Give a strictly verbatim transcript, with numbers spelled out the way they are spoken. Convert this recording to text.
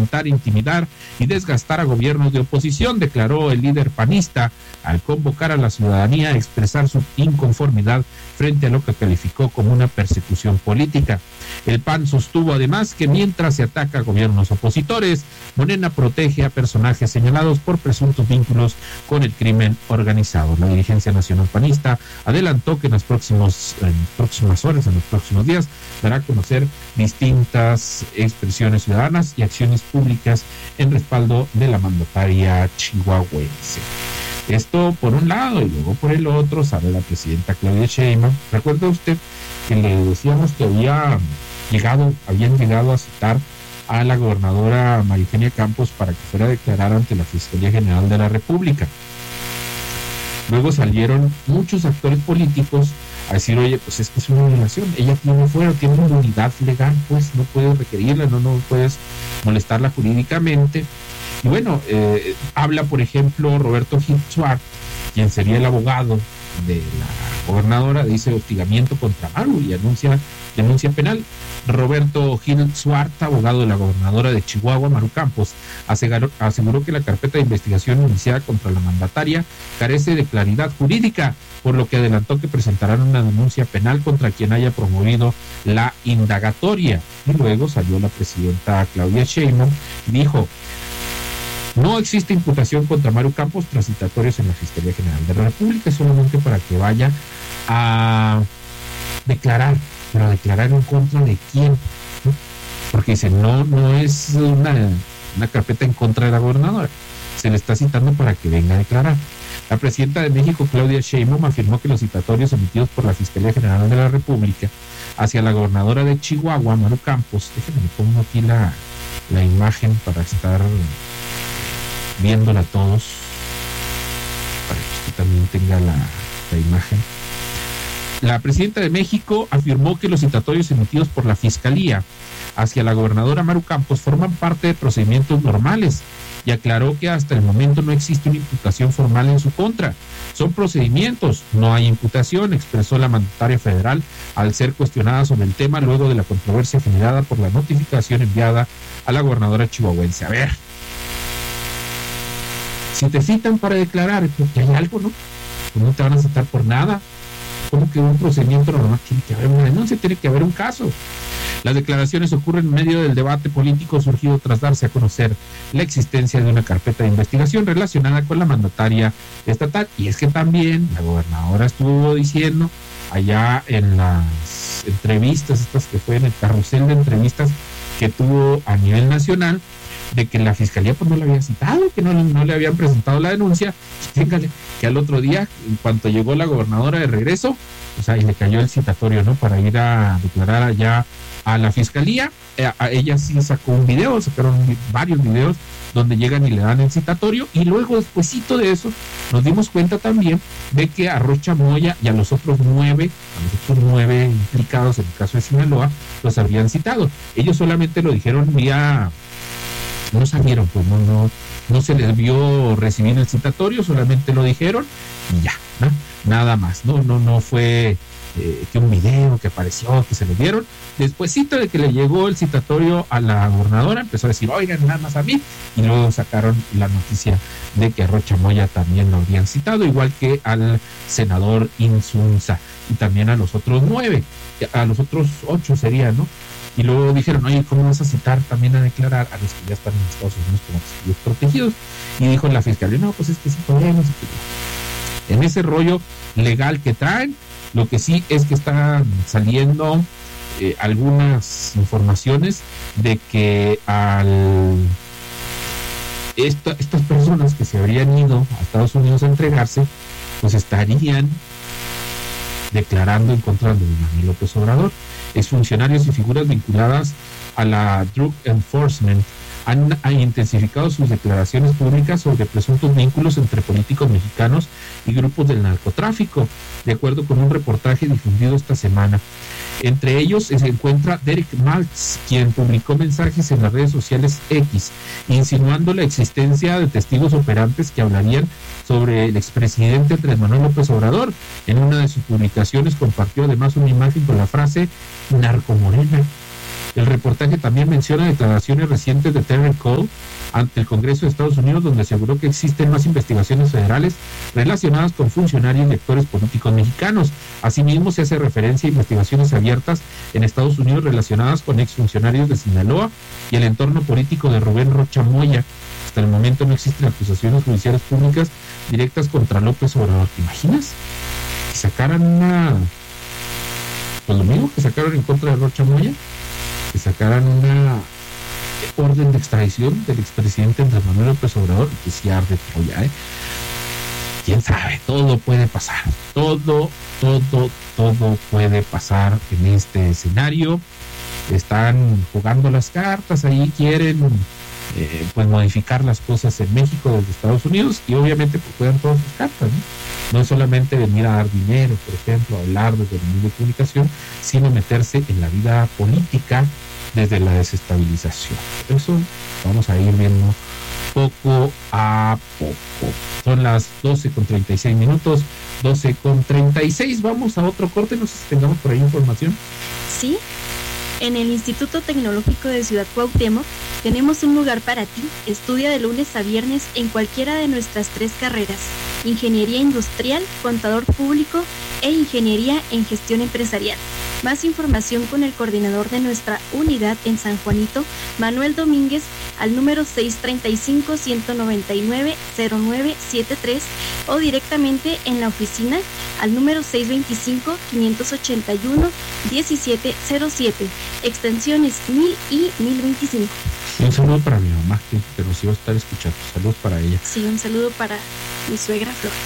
amedrentar, intimidar y desgastar a gobiernos de oposición, declaró el líder panista al convocar a la ciudadanía a expresar su inconformidad frente a lo que calificó como una persecución política. El P A N sostuvo además que mientras se ataca a gobiernos opositores, Morena protege a personajes señalados por presuntos vínculos con el crimen organizado. La dirigencia nacional panista adelantó que en las próximos, en próximas horas, en los próximos días, dará a conocer distintas expresiones ciudadanas y acciones públicas en respaldo de la mandataria chihuahuense. Esto por un lado, y luego por el otro sale la presidenta Claudia Sheinbaum. ¿Recuerda usted que le decíamos que había llegado, habían llegado a citar a la gobernadora María Eugenia Campos para que fuera a declarar ante la Fiscalía General de la República? Luego salieron muchos actores políticos a decir, oye, pues es que es una violación, ella tiene fuera, tiene una inmunidad legal, pues no puedes requerirla, no, no puedes molestarla jurídicamente. Y bueno, eh, habla, por ejemplo, Roberto Gil Suárez, quien sería el abogado de la gobernadora, dice hostigamiento contra Maru y anuncia denuncia penal. Roberto Gil Suárez, abogado de la gobernadora de Chihuahua, Maru Campos, aseguró, aseguró que la carpeta de investigación iniciada contra la mandataria carece de claridad jurídica, por lo que adelantó que presentarán una denuncia penal contra quien haya promovido la indagatoria. Y luego salió la presidenta Claudia Sheinbaum y dijo: no existe imputación contra Maru Campos tras citatorios en la Fiscalía General de la República, solamente para que vaya a declarar, pero a declarar en contra de quién, ¿no? Porque dice, no, no es una, una carpeta en contra de la gobernadora, se le está citando para que venga a declarar. La presidenta de México, Claudia Sheinbaum, afirmó que los citatorios emitidos por la Fiscalía General de la República hacia la gobernadora de Chihuahua, Maru Campos, déjenme pongo aquí la, la imagen para estar viéndola todos, para que usted también tenga la, la imagen. La presidenta de México afirmó que los citatorios emitidos por la Fiscalía hacia la gobernadora Maru Campos forman parte de procedimientos normales y aclaró que hasta el momento no existe una imputación formal en su contra. Son procedimientos, no hay imputación, expresó la mandataria federal al ser cuestionada sobre el tema luego de la controversia generada por la notificación enviada a la gobernadora chihuahuense. A ver, si te citan para declarar, porque hay algo, ¿no? Pues no te van a citar por nada. Como que un procedimiento normal tiene que haber una denuncia, tiene que haber un caso. Las declaraciones ocurren en medio del debate político surgido tras darse a conocer la existencia de una carpeta de investigación relacionada con la mandataria estatal. Y es que también la gobernadora estuvo diciendo allá en las entrevistas, estas que fue en el carrusel de entrevistas que tuvo a nivel nacional, de que la fiscalía pues no le había citado, que no, no le habían presentado la denuncia, fíjale, que al otro día, en cuanto llegó la gobernadora de regreso, o sea, y le cayó el citatorio, ¿no? Para ir a declarar allá a la fiscalía. Eh, a ella sí sacó un video, sacaron varios videos donde llegan y le dan el citatorio, y luego despuesito de eso nos dimos cuenta también de que a Rocha Moya y a los otros nueve, a los otros nueve implicados en el caso de Sinaloa, los habían citado. Ellos solamente lo dijeron vía, no salieron, pues no, no, no se les vio recibir el citatorio, solamente lo dijeron y ya, ¿no? Nada más, no, no, no fue eh, que un video que apareció, que se le dieron. Despuésito de que le llegó el citatorio a la gobernadora, empezó a decir, oigan, nada más a mí, y luego sacaron la noticia de que a Rocha Moya también lo habían citado, igual que al senador Insunza, y también a los otros nueve, a los otros ocho sería, ¿no? Y luego dijeron, oye, ¿cómo vas a citar también a declarar a los que ya están en Estados Unidos como testigos protegidos? Y dijo la fiscalía, no, pues es que sí podemos. En ese rollo legal que traen, lo que sí es que están saliendo eh, algunas informaciones de que al esta, estas personas que se habrían ido a Estados Unidos a entregarse, pues estarían declarando en contra de Manuel López Obrador. Exfuncionarios y figuras vinculadas a la Drug Enforcement han, han intensificado sus declaraciones públicas sobre presuntos vínculos entre políticos mexicanos y grupos del narcotráfico, de acuerdo con un reportaje difundido esta semana. Entre ellos se encuentra Derek Maltz, quien publicó mensajes en las redes sociales X, insinuando la existencia de testigos operantes que hablarían sobre el expresidente Andrés Manuel López Obrador. En una de sus publicaciones compartió además una imagen con la frase narcomorena. El reportaje también menciona declaraciones recientes de Terry Cole ante el Congreso de Estados Unidos, donde aseguró que existen más investigaciones federales relacionadas con funcionarios y actores políticos mexicanos. Asimismo, se hace referencia a investigaciones abiertas en Estados Unidos relacionadas con exfuncionarios de Sinaloa y el entorno político de Rubén Rocha Moya. Hasta el momento no existen acusaciones judiciales públicas directas contra López Obrador. ¿Te imaginas? Que sacaran una... pues lo mismo que sacaron en contra de Rocha Moya, que sacaran una orden de extradición del expresidente Andrés Manuel López Obrador, que sí arde Troya, ¿eh? Quién sabe, todo puede pasar, todo, todo, todo puede pasar en este escenario. Están jugando las cartas, ahí quieren eh, pues modificar las cosas en México desde Estados Unidos, y obviamente pues juegan todas sus cartas, ¿no? No es solamente venir a dar dinero, por ejemplo, hablar desde el medio de comunicación, sino meterse en la vida política desde la desestabilización. Eso vamos a ir viendo poco a poco. Son las doce con treinta y seis minutos, doce con treinta y seis. Vamos a otro corte, no sé si tengamos por ahí información. Sí, en el Instituto Tecnológico de Ciudad Cuauhtémoc tenemos un lugar para ti. Estudia de lunes a viernes en cualquiera de nuestras tres carreras: Ingeniería Industrial, Contador Público e Ingeniería en Gestión Empresarial. Más información con el coordinador de nuestra unidad en San Juanito, Manuel Domínguez, al número seis tres cinco, uno nueve nueve, cero nueve siete tres, o directamente en la oficina al número seis dos cinco, cinco ocho uno, uno siete cero siete, extensiones mil y mil veinticinco. Y un saludo para mi mamá, que, que nos iba a estar escuchando. Saludos para ella. Sí, un saludo para mi suegra Flor.